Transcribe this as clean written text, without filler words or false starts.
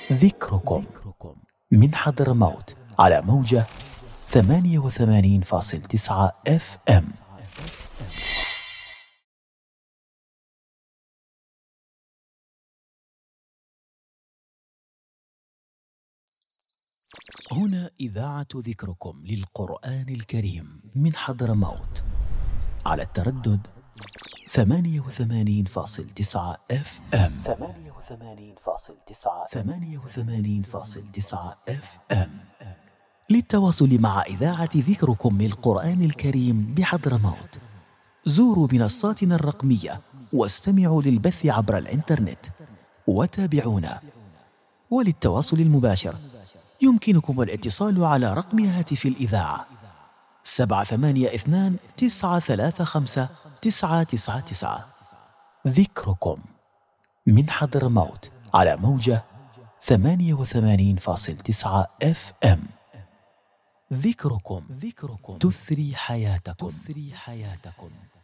ذكركم من حضرموت على موجة 88.9 FM. هنا إذاعة ذكركم للقرآن الكريم من حضرموت على التردد 88.9 FM. 88.9 FM. للتواصل مع إذاعة ذكركم للقرآن الكريم بحضرموت زوروا منصاتنا الرقمية واستمعوا للبث عبر الإنترنت وتابعونا. وللتواصل المباشر يمكنكم الاتصال على رقم هاتف الإذاعة 782-935-999. ذكركم من حضرموت على موجة 88.9 FM. ذكركم تثري حياتكم.